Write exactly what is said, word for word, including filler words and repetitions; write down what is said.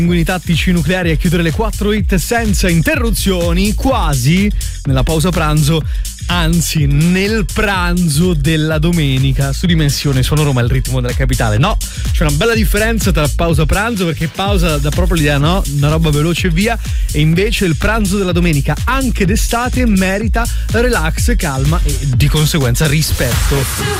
Pinguini tattici nucleari a chiudere le quattro hit senza interruzioni, quasi nella pausa pranzo, anzi nel pranzo della domenica. Su Dimensione Suono Roma, il ritmo della capitale. No, c'è una bella differenza tra pausa pranzo, perché pausa dà proprio l'idea, no, una roba veloce e via, e invece il pranzo della domenica anche d'estate merita relax, calma e di conseguenza rispetto.